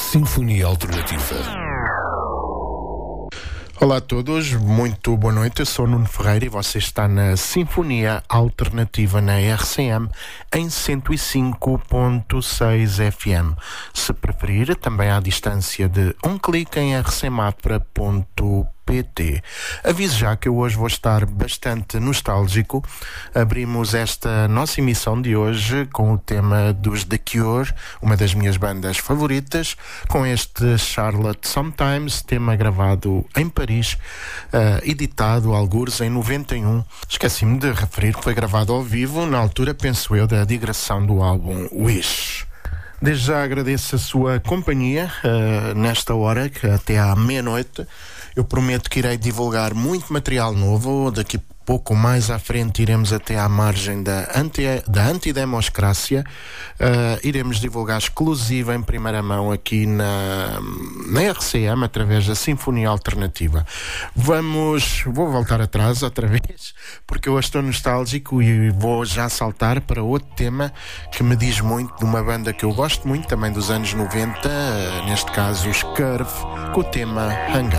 Sinfonia Alternativa. Olá a todos, muito boa noite, eu sou Nuno Ferreira e você está na Sinfonia Alternativa na RCM em 105.6 FM. Se preferir, também à distância de um clique em rcmapra.pt. Aviso já que eu hoje vou estar bastante nostálgico. Abrimos esta nossa emissão de hoje com o tema dos The Cure, uma das minhas bandas favoritas, com este Charlotte Sometimes, tema gravado em Paris, editado algures em 91. Esqueci-me de referir que foi gravado ao vivo, na altura, penso eu, da digressão do álbum Wish. Desde já agradeço a sua companhia nesta hora, que até à meia-noite. Eu prometo que irei divulgar muito material novo. Daqui a pouco mais à frente iremos até à margem da antidemocracia. Iremos divulgar exclusiva em primeira mão aqui na RCM através da Sinfonia Alternativa. Vou voltar atrás outra vez, porque eu estou nostálgico e vou já saltar para outro tema que me diz muito de uma banda que eu gosto muito, também dos anos 90, neste caso os Curve, com o tema Hang Up.